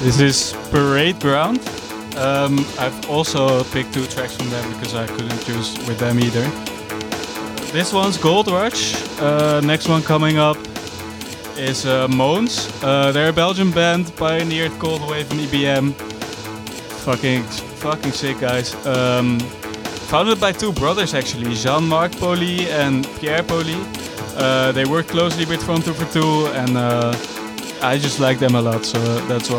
This is Parade Ground. I've also picked 2 tracks from them because I couldn't choose with them either. This one's Gold Rush. Next one coming up is Moons. They're a Belgian band, pioneered cold wave and EBM. Fucking sick guys. Founded by 2 brothers actually, Jean-Marc Poli and Pierre Poli. They work closely with Front 2 for 2 and I just like them a lot, so that's why